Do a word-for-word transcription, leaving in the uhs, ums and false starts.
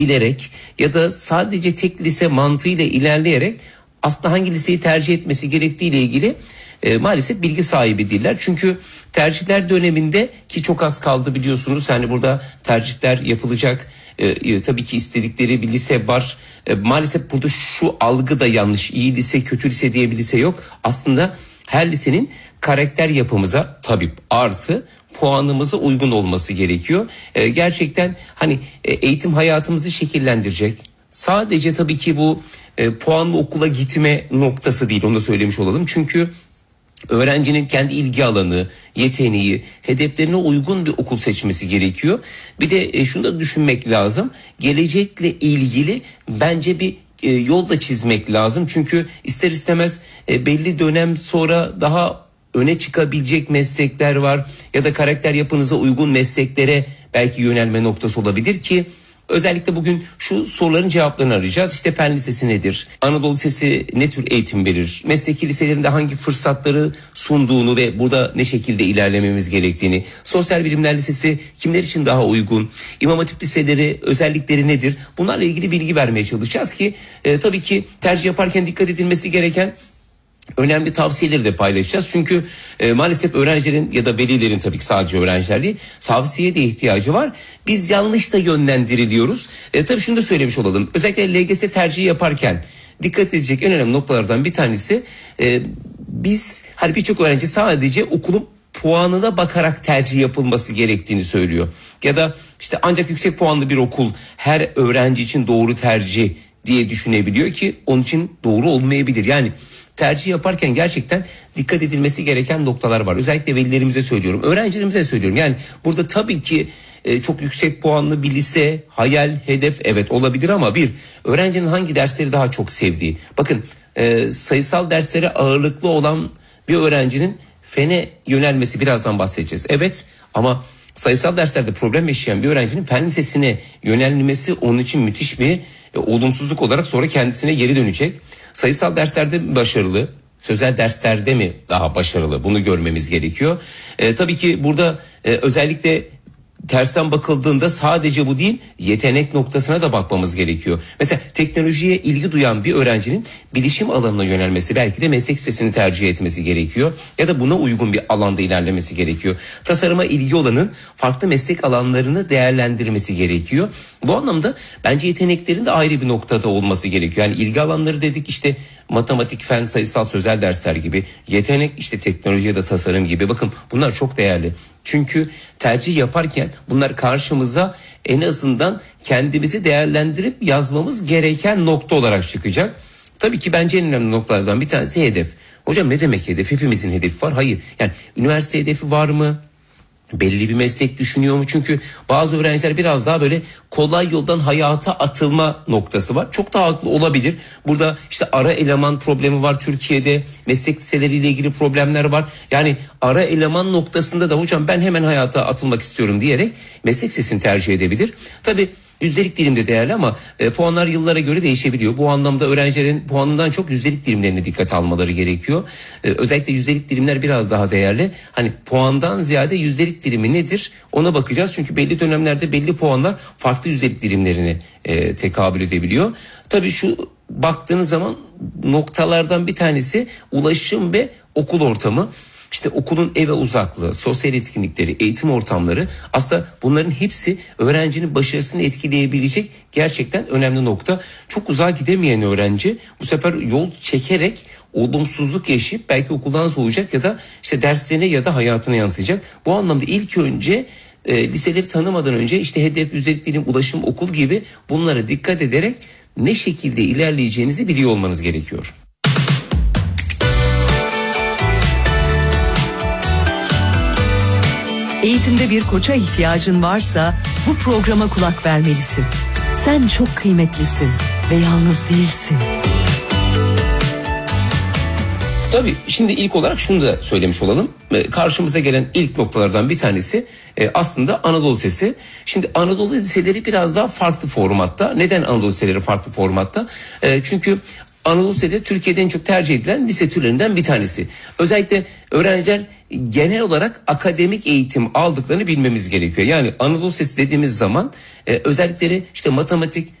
bilerek ya da sadece tek lise mantığıyla ilerleyerek aslında hangi liseyi tercih etmesi gerektiğiyle ilgili e, maalesef bilgi sahibi değiller. Çünkü tercihler döneminde ki çok az kaldı biliyorsunuz, hani burada tercihler yapılacak. E, tabii ki istedikleri bir lise var. E, maalesef burada şu algı da yanlış. İyi lise, kötü lise diye bir lise yok. Aslında her lisenin karakter yapımıza tabii artı puanımıza uygun olması gerekiyor. E, gerçekten hani e, eğitim hayatımızı şekillendirecek. Sadece tabii ki bu e, puanlı okula gitme noktası değil, onu da söylemiş olalım. Çünkü öğrencinin kendi ilgi alanı, yeteneği, hedeflerine uygun bir okul seçmesi gerekiyor. Bir de e, şunu da düşünmek lazım. Gelecekle ilgili bence bir e, yol da çizmek lazım. Çünkü ister istemez e, belli dönem sonra daha öne çıkabilecek meslekler var. Ya da karakter yapınıza uygun mesleklere belki yönelme noktası olabilir ki özellikle bugün şu soruların cevaplarını arayacağız. İşte fen lisesi nedir? Anadolu Lisesi ne tür eğitim verir? Mesleki liselerinde hangi fırsatları sunduğunu ve burada ne şekilde ilerlememiz gerektiğini. Sosyal Bilimler Lisesi kimler için daha uygun? İmam Hatip liseleri özellikleri nedir? Bunlarla ilgili bilgi vermeye çalışacağız ki e, tabii ki tercih yaparken dikkat edilmesi gereken önemli tavsiyeleri de paylaşacağız. Çünkü e, maalesef öğrencilerin ya da velilerin, tabii ki sadece öğrenciler değil, tavsiyeye de ihtiyacı var. Biz yanlış da yönlendiriliyoruz. E, tabii şunu da söylemiş olalım. Özellikle L G S tercihi yaparken dikkat edecek en önemli noktalardan bir tanesi e, biz hani birçok öğrenci sadece okulun puanına bakarak tercih yapılması gerektiğini söylüyor. Ya da işte ancak yüksek puanlı bir okul her öğrenci için doğru tercih diye düşünebiliyor ki onun için doğru olmayabilir. Yani tercih yaparken gerçekten dikkat edilmesi gereken noktalar var. Özellikle velilerimize söylüyorum, öğrencilerimize söylüyorum. Yani burada tabii ki e, çok yüksek puanlı bir lise, hayal, hedef evet olabilir ama bir öğrencinin hangi dersleri daha çok sevdiği. Bakın e, sayısal derslere ağırlıklı olan bir öğrencinin fene yönelmesi, birazdan bahsedeceğiz. Evet, ama sayısal derslerde problem yaşayan bir öğrencinin fen lisesine yönelmesi onun için müthiş bir e, olumsuzluk olarak sonra kendisine geri dönecek. Sayısal derslerde mi başarılı, sözel derslerde mi daha başarılı, bunu görmemiz gerekiyor. E, tabii ki burada e, özellikle tersten bakıldığında sadece bu değil, yetenek noktasına da bakmamız gerekiyor. Mesela teknolojiye ilgi duyan bir öğrencinin bilişim alanına yönelmesi, belki de meslek lisesini tercih etmesi gerekiyor. Ya da buna uygun bir alanda ilerlemesi gerekiyor. Tasarıma ilgi olanın farklı meslek alanlarını değerlendirmesi gerekiyor. Bu anlamda bence yeteneklerin de ayrı bir noktada olması gerekiyor. Yani ilgi alanları dedik, işte matematik, fen, sayısal, sözel dersler gibi. Yetenek işte teknoloji ya da tasarım gibi. Bakın bunlar çok değerli. Çünkü tercih yaparken bunlar karşımıza en azından kendimizi değerlendirip yazmamız gereken nokta olarak çıkacak. Tabii ki bence en önemli noktalardan bir tanesi hedef. Hocam ne demek hedef? Hepimizin hedefi var. Hayır. Yani üniversite hedefi var mı? Belli bir meslek düşünüyor mu? Çünkü bazı öğrenciler biraz daha böyle kolay yoldan hayata atılma noktası var. Çok da haklı olabilir. Burada işte ara eleman problemi var Türkiye'de. Meslek liseleriyle ilgili problemler var. Yani ara eleman noktasında da hocam ben hemen hayata atılmak istiyorum diyerek meslek lisesini tercih edebilir. Tabii yüzdelik dilim de değerli ama e, puanlar yıllara göre değişebiliyor. Bu anlamda öğrencilerin puanından çok yüzdelik dilimlerine dikkat almaları gerekiyor. E, özellikle yüzdelik dilimler biraz daha değerli. Hani puandan ziyade yüzdelik dilimi nedir ona bakacağız. Çünkü belli dönemlerde belli puanlar farklı yüzdelik dilimlerine e, tekabül edebiliyor. Tabii şu baktığınız zaman noktalardan bir tanesi ulaşım ve okul ortamı. İşte okulun eve uzaklığı, sosyal etkinlikleri, eğitim ortamları, aslında bunların hepsi öğrencinin başarısını etkileyebilecek gerçekten önemli nokta. Çok uzağa gidemeyen öğrenci bu sefer yol çekerek olumsuzluk yaşayıp belki okuldan soğuyacak ya da işte derslerine ya da hayatına yansıyacak. Bu anlamda ilk önce e, liseleri tanımadan önce işte hedef, yüzdelik dilim, ulaşım, okul gibi bunlara dikkat ederek ne şekilde ilerleyeceğinizi biliyor olmanız gerekiyor. Eğitimde bir koça ihtiyacın varsa bu programa kulak vermelisin. Sen çok kıymetlisin ve yalnız değilsin. Tabii şimdi ilk olarak şunu da söylemiş olalım. Karşımıza gelen ilk noktalardan bir tanesi aslında Anadolu Lisesi. Şimdi Anadolu Liseleri biraz daha farklı formatta. Neden Anadolu Liseleri farklı formatta? Çünkü Anadolu Lisesi Türkiye'de en çok tercih edilen lise türlerinden bir tanesi. Özellikle öğrenciler genel olarak akademik eğitim aldıklarını bilmemiz gerekiyor. Yani Anadolu Lisesi dediğimiz zaman e, özellikleri işte matematik,